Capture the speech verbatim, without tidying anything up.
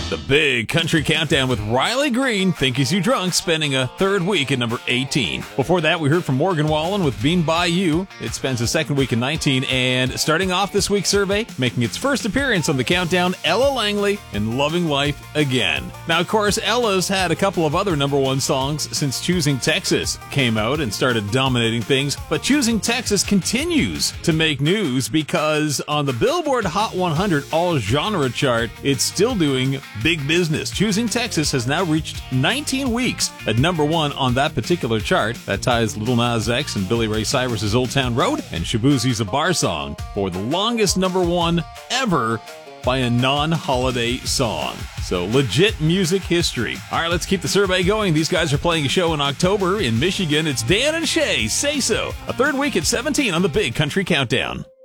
The Big Country Countdown with Riley Green, Think Is You Drunk, spending a third week at number eighteen. Before that, we heard from Morgan Wallen with Being By You. It spends the second week at nineteen. And starting off this week's survey, making its first appearance on the countdown, Ella Langley and Loving Life Again. Now, of course, Ella's had a couple of other number one songs since Choosing Texas came out and started dominating things. But Choosing Texas continues to make news because on the Billboard Hot one hundred All Genre chart, it's still doing big business. Choosing Texas has now reached nineteen weeks at number one on that particular chart. That ties Lil Nas X and Billy Ray Cyrus's Old Town Road and Shaboozey's A Bar Song for the longest number one ever by a non-holiday song. So legit music history. All right, let's keep the survey going. These guys are playing a show in October in Michigan. It's Dan and Shay, Say So. A third week at seventeen on the Big Country Countdown.